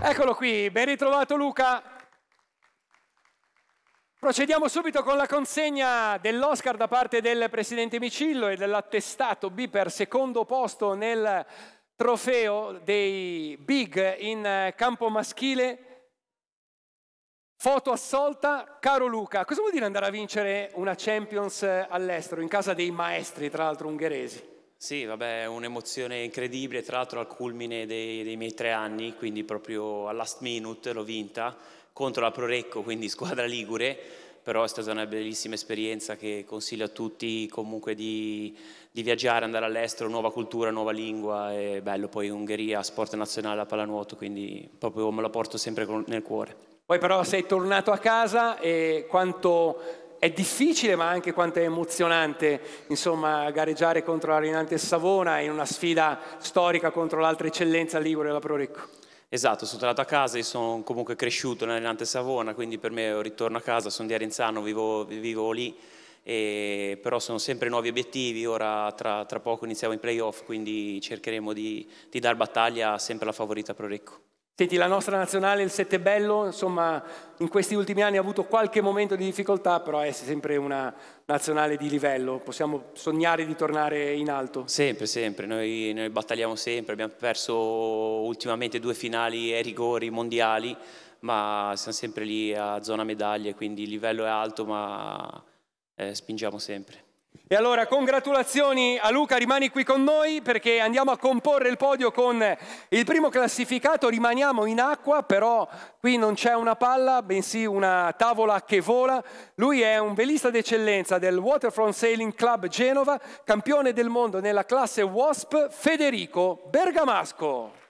Eccolo qui, ben ritrovato Luca. Procediamo subito con la consegna dell'Oscar da parte del presidente Micillo e dell'attestato B per secondo posto nel trofeo dei Big in campo maschile. Foto assolta. Caro Luca, cosa vuol dire andare a vincere una Champions all'estero, in casa dei maestri, tra l'altro ungheresi? Sì, vabbè, è un'emozione incredibile, tra l'altro al culmine dei miei 3 anni, quindi proprio al last minute l'ho vinta contro la Prorecco, quindi squadra ligure, però è stata una bellissima esperienza che consiglio a tutti comunque di viaggiare, andare all'estero, nuova cultura, nuova lingua, è bello. Poi Ungheria, sport nazionale a pallanuoto, quindi proprio me la porto sempre nel cuore. Poi però sei tornato a casa e quanto è difficile ma anche quanto è emozionante, insomma, gareggiare contro la Rinantes Savona in una sfida storica contro l'altra eccellenza ligure, la Prorecco. Esatto, sono tornato a casa, io sono comunque cresciuto nella Rinantes Savona, quindi per me è un ritorno a casa, sono di Arenzano, vivo lì, però sono sempre nuovi obiettivi. Ora tra poco iniziamo i playoff, quindi cercheremo di dar battaglia sempre alla favorita Prorecco. Senti, la nostra nazionale, il Settebello, insomma, in questi ultimi anni ha avuto qualche momento di difficoltà, però è sempre una nazionale di livello. Possiamo sognare di tornare in alto? Sempre, sempre. Noi battagliamo sempre. Abbiamo perso ultimamente 2 finali ai rigori mondiali, ma siamo sempre lì a zona medaglie, quindi il livello è alto, ma spingiamo sempre. E allora congratulazioni a Luca, rimani qui con noi perché andiamo a comporre il podio con il primo classificato. Rimaniamo in acqua, però qui non c'è una palla, bensì una tavola che vola. Lui è un velista d'eccellenza del Waterfront Sailing Club Genova, campione del mondo nella classe WASP, Federico Bergamasco.